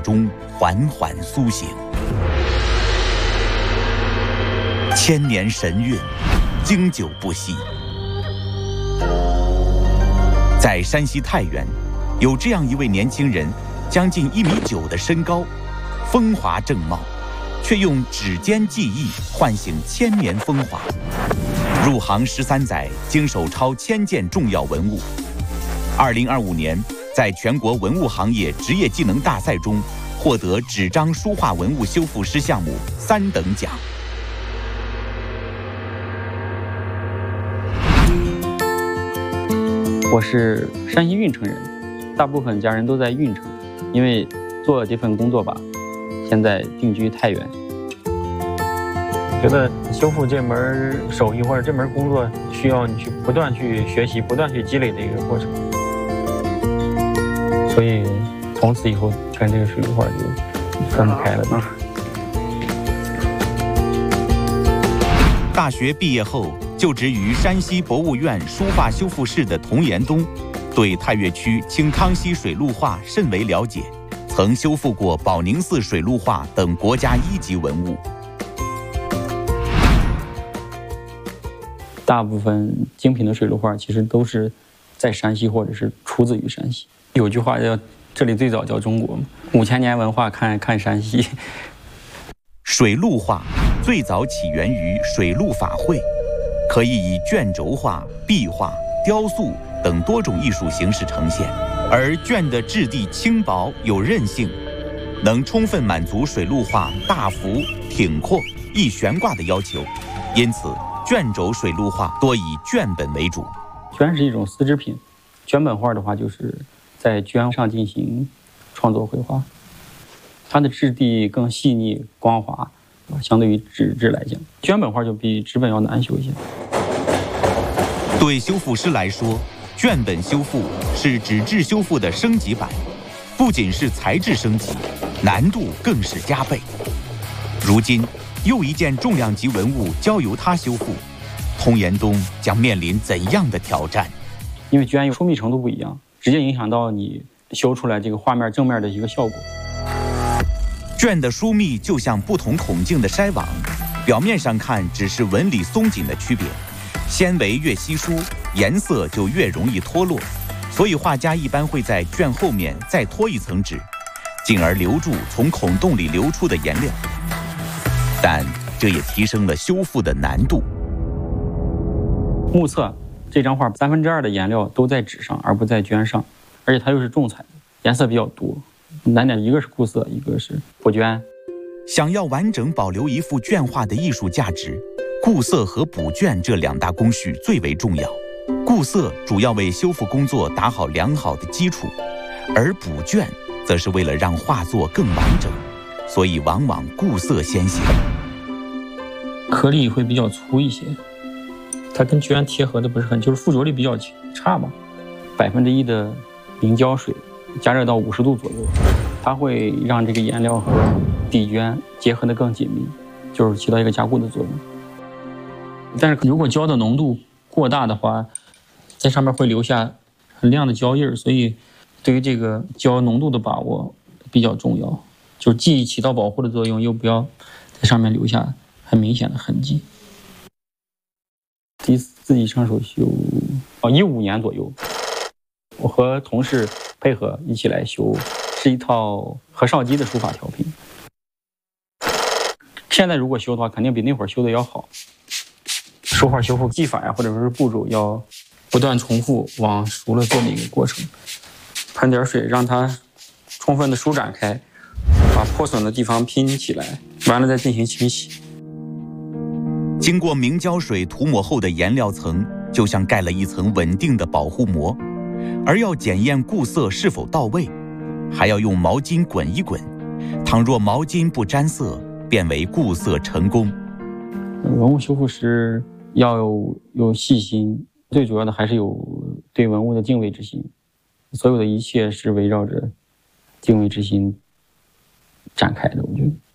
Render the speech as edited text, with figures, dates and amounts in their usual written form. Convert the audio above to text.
中缓缓苏醒。千年神韵，经久不息。在山西太原，有这样一位年轻人，将近1.9米的身高，风华正茂，却用指尖技艺唤醒千年风华。入行13载，经手超1000件重要文物。2025年，在全国文物行业职业技能大赛中，获得纸张书画文物修复师项目3等奖。 我是山西运城人，大部分家人都在运城，因为做这份工作吧，现在定居太原。 觉得修复这门手艺或者这门工作，需要你去不断去学习、不断去积累的一个过程。所以从此以后跟这个水陆画就分不开了。 大学毕业后，就职于山西博物院书画修复室的童延东，对太岳区清康熙水陆画甚为了解，曾修复过宝宁寺水陆画等国家1级文物。 大部分精品的水陆画其实都是在山西或者是出自于山西。有句话叫“这里最早叫中国”，5000年文化看山西。 水陆画最早起源于水陆法会，可以以卷轴画、壁画、雕塑等多种艺术形式呈现，而卷的质地轻薄有韧性，能充分满足水陆画大幅、挺阔、易悬挂的要求，因此卷轴水陆画多以卷本为主。 卷是一种丝织品，卷本画的话就是在绢上进行创作绘画，它的质地更细腻光滑，相对于纸质来讲，绢本画就比纸本要难修一些。 对修复师来说，卷本修复是纸质修复的升级版，不仅是材质升级，难度更是加倍。如今又一件重量级文物交由他修复，童延东将面临怎样的挑战？ 因为绢疏密程度不一样，直接影响到你修出来这个画面正面的一个效果。 卷的疏密就像不同孔径的筛网，表面上看只是纹理松紧的区别，纤维越稀疏，颜色就越容易脱落，所以画家一般会在卷后面再拖一层纸，进而留住从孔洞里流出的颜料。但这也提升了修复的难度。 目测这张画2/3的颜料都在纸上，而不在绢上，而且它又是重彩的，颜色比较多。难点一个是固色，一个是补绢。 想要完整保留一幅卷画的艺术价值，固色和补绢这2大工序最为重要。固色主要为修复工作打好良好的基础，而补绢则是为了让画作更完整，所以往往固色先行。 颗粒会比较粗一些，它跟绢贴合的不是很，就是附着力比较差吧。 1%的凝胶水加热到50度左右，它会让这个颜料和底绢结合得更紧密，就是起到一个加固的作用。但是如果胶的浓度过大的话，在上面会留下很亮的胶印儿，所以对于这个胶浓度的把握比较重要，就是既起到保护的作用，又不要在上面留下很明显的痕迹。第一次自己上手修，15年左右，我和同事配合一起来修，是一套何绍基的书法调品。现在如果修的话，肯定比那会儿修的要好。书画修复技法呀，或者说是步骤，要不断重复往熟了做的一个过程。喷点水，让它充分的舒展开，把破损的地方拼起来，完了再进行清洗。 经过明胶水涂抹后的颜料层，就像盖了一层稳定的保护膜。而要检验固色是否到位，还要用毛巾滚一滚，倘若毛巾不沾色，便为固色成功。 文物修复师要有细心，最主要的还是有对文物的敬畏之心。所有的一切是围绕着敬畏之心展开的，我觉得。